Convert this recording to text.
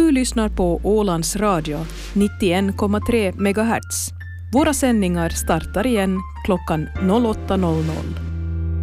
Du lyssnar på Ålands Radio 91,3 MHz. Våra sändningar startar igen klockan 08.00.